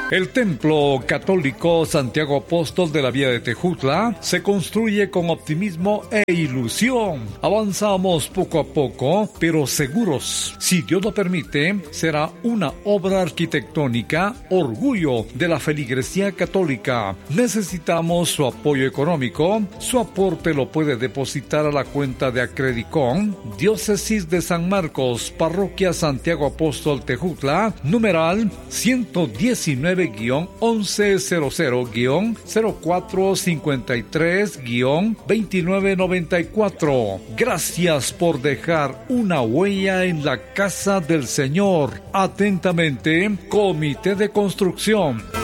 El Templo Católico Santiago Apóstol de la Vía de Tejutla se construye con optimismo e ilusión. Avanzamos poco a poco, pero seguros. Si Dios lo permite, será una obra arquitectónica, orgullo de la feligresía católica. Necesitamos su apoyo económico. Su aporte lo puede depositar a la cuenta de Acredicon, Diócesis de San Marcos, Parroquia Santiago Apóstol Tejutla, numeral 119-1100-0453-2994. Gracias por dejar una huella en la casa del Señor. Atentamente, Comité de Construcción.